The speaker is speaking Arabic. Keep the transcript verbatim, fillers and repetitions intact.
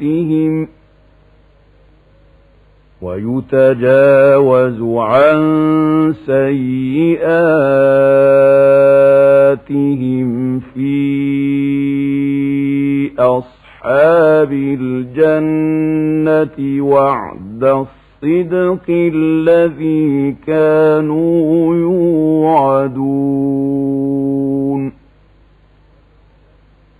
بِآيَاتِهِمْ وَيُتَجَاوَزُ عَن سَيِّئَاتِهِمْ فِي أَصْحَابِ الْجَنَّةِ وَعْدَ الصِّدْقِ الَّذِي كَانُوا يُوعَدُونَ